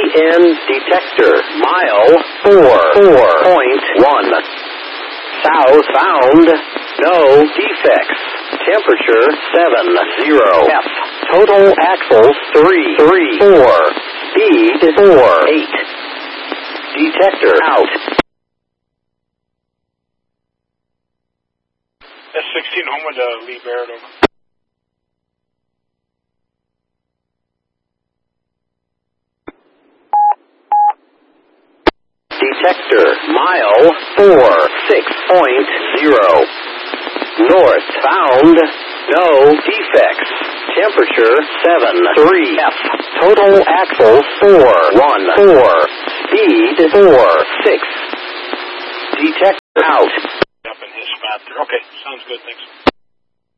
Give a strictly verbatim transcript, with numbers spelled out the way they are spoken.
in detector. Mile four four point one. Southbound, no defects. Temperature seven zero. F. Total axles three three four. Speed four eight. Detector out. S sixteen home with uh, Lee Barrett over. Detector, mile four six point zero. Northbound, no defects. Temperature seven three. F. Total axles four one four. Speed four six. Detector out. Up in his factor. Okay, sounds good. Thanks.